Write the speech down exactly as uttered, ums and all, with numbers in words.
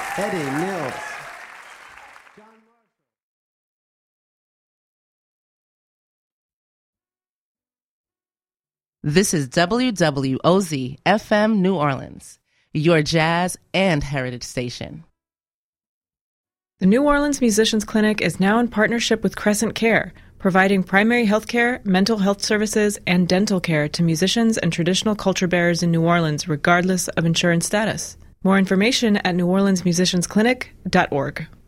Eddie Mills. This is W W O Z F M New Orleans, your jazz and heritage station. The New Orleans Musicians Clinic is now in partnership with Crescent Care, providing primary health care, mental health services, and dental care to musicians and traditional culture bearers in New Orleans, regardless of insurance status. More information at new orleans musicians clinic dot org.